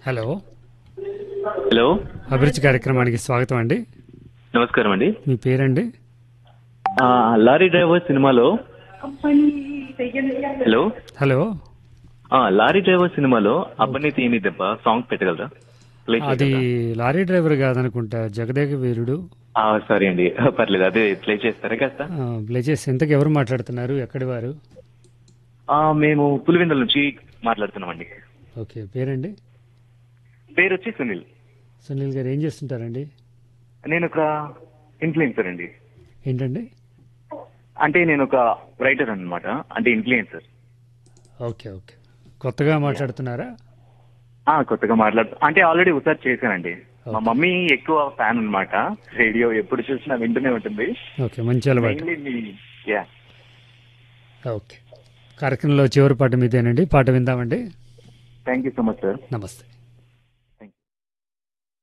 Hello, hello, అభిరుచి కార్యక్రమానికి స్వాగతం అండి. నమస్కారం అండి. మీ పేరండి? లారీ డ్రైవర్ సినిమాలో హలో హలో, లారీ డ్రైవర్ సినిమాలో అబ్బని తీని దెబ్బ సాంగ్ పెట్టగలరా? ప్లే అది చేయగలరా? Lorry driver కాదనుకుంటా, Jagadeka Veerudu. Sorry అండి, పర్లేదు, అదే ప్లే చేస్తారా కాస్త? ప్లే చేసి ఇంతకు ఎవరు మాట్లాడుతున్నారు, ఎక్కడి వారు? మేము పులివెందుల నుంచి మాట్లాడుతున్నామండి. ఓకే, పేరండి? పేరు వచ్చి సునీల్. సునీల్ గారు ఏం చేస్తుంటారండి? నేను ఒక ఇన్ఫ్లుయెన్సర్ అండి. ఏంటండి? అంటే నేను ఒక రైటర్ అన్నమాట, అంటే ఇన్ఫ్లుయెన్సర్. ఓకే ఓకే, కొత్తగా మాట్లాడుతున్నారా? కొత్తగా అంటే ఆల్రెడీ ఒకసారి చేశానండి. మా మమ్మీ ఎక్కువ ఫ్యాన్ అన్నమాట, రేడియో ఎప్పుడు చూసినా వింటూనే ఉంటుంది. ఓకే, మంచి అలవాటు. Mainly yeah. ఓకే, కార్యక్రమంలో చివరి పాట మీదేనండి, పాట విందామండి. Thank you so much, sir. నమస్తే.